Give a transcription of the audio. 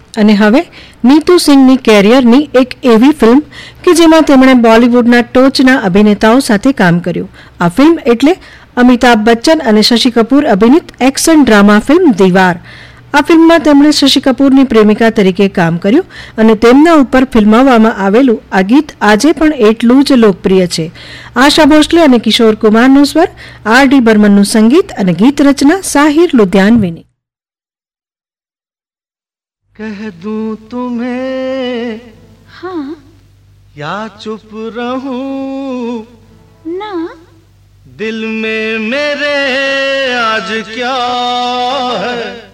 અને હવે નીતુ સિંઘની કેરિયરની એક એવી ફિલ્મ કે જેમાં તેમણે બોલિવૂડના ટોચના અભિનેતાઓ સાથે કામ કર્યું. આ ફિલ્મ એટલે અમિતાભ બચ્ચન અને શશી કપૂર અભિનીત એક્શન ડ્રામા ફિલ્મ દીવાર. આ ફિલ્મમાં તેમણે શશી કપૂરની પ્રેમિકા તરીકે કામ કર્યું અને તેમના ઉપર ફિલ્માવવામાં આવેલું આ ગીત આજે પણ એટલું જ લોકપ્રિય છે. આશા ભોસલે અને કિશોર કુમારનો સ્વર, આર.ડી. બર્મનનું સંગીત અને ગીત રચના સાહિર લુધિયાનવીની. कह दूं तुम्हें हाँ या चुप रहूं ना, दिल में मेरे आज क्या है